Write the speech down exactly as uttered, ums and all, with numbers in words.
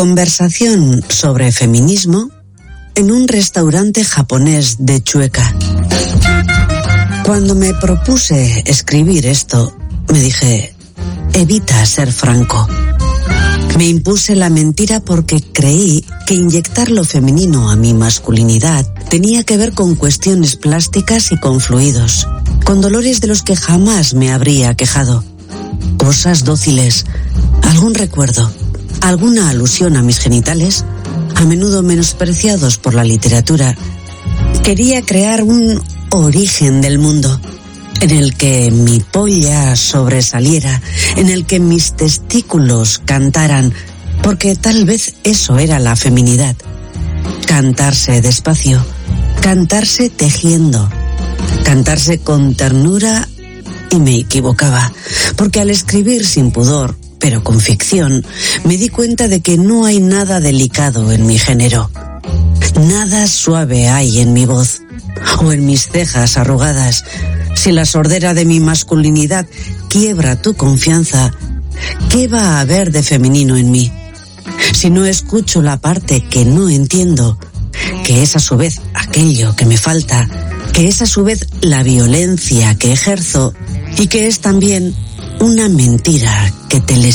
Conversación sobre feminismo en un restaurante japonés de Chueca. Cuando me propuse escribir esto, me dije, evita ser franco. Me impuse la mentira porque creí que inyectar lo femenino a mi masculinidad tenía que ver con cuestiones plásticas y con fluidos, con dolores de los que jamás me habría quejado. Cosas dóciles, algún recuerdo, alguna alusión a mis genitales, a menudo menospreciados por la literatura. Quería crear un origen del mundo, en el que mi polla sobresaliera, en el que mis testículos cantaran, porque tal vez eso era la feminidad. Cantarse despacio, cantarse tejiendo, cantarse con ternura, y me equivocaba, porque al escribir sin pudor, pero con ficción, me di cuenta de que no hay nada delicado en mi género. Nada suave hay en mi voz, o en mis cejas arrugadas. Si la sordera de mi masculinidad quiebra tu confianza, ¿qué va a haber de femenino en mí? Si no escucho la parte que no entiendo, que es a su vez aquello que me falta, que es a su vez la violencia que ejerzo y que es también una mentira que te les